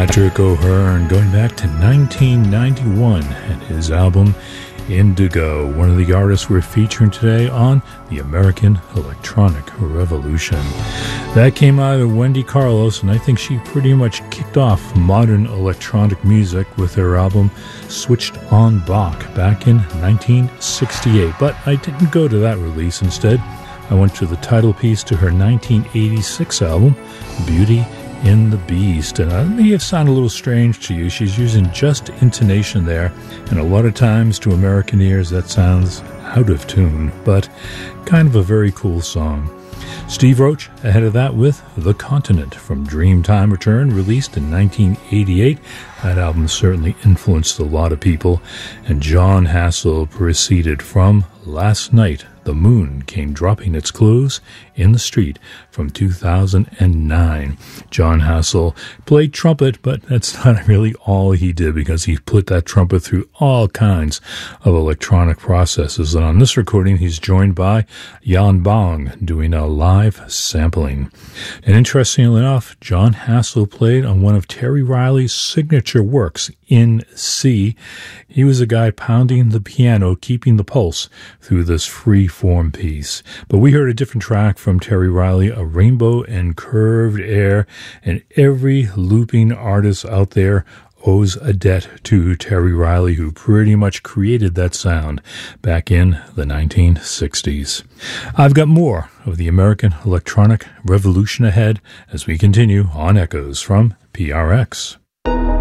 Patrick O'Hearn, going back to 1991 and his album Indigo, one of the artists we're featuring today on the American Electronic Revolution. That came out of Wendy Carlos, and I think she pretty much kicked off modern electronic music with her album Switched on Bach back in 1968. But I didn't go to that release. Instead, I went to the title piece to her 1986 album, Beauty in the Beast. And that may have sounded a little strange to you. She's using just intonation there, and a lot of times to American ears that sounds out of tune, but kind of a very cool song. Steve Roach ahead of that with The Continent from Dreamtime Return, released in 1988. That album certainly influenced a lot of people. And John Hassell proceeded from Last Night the Moon Came Dropping Its Clues in the Street from 2009. John Hassell played trumpet, but that's not really all he did, because he put that trumpet through all kinds of electronic processes. And on this recording, he's joined by Jan Bong doing a live sampling. And interestingly enough, John Hassell played on one of Terry Riley's signature works, In C. He was a guy pounding the piano, keeping the pulse through this free-form piece. But we heard a different track from Terry Riley, A Rainbow and Curved Air, and every looping artist out there owes a debt to Terry Riley, who pretty much created that sound back in the 1960s. I've got more of the American Electronic Revolution ahead as we continue on Echoes from PRX.